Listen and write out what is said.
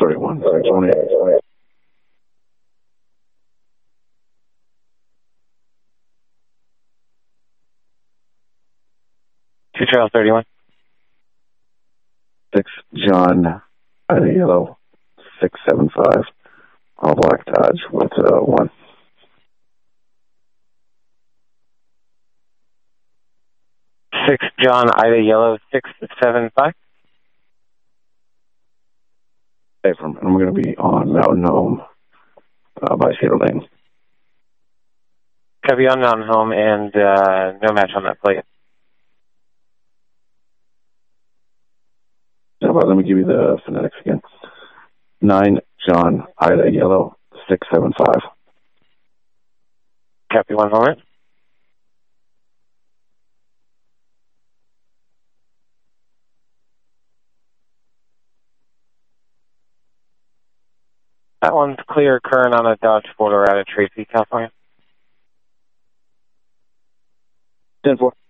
31, 28. 2 Trail 31. 6 John, Ida Yellow, 675. All black Dodge with 1. 6 John, Ida Yellow, 675. And I'm going to be on Mountain Home by Cedar Lane. Copy on Mountain Home and no match on that plate. How about let me give you the phonetics again. 9 John, Ida Yellow, 675. Copy, one moment. That one's clear current on a Dodge Florida out of Tracy, California. 10-4.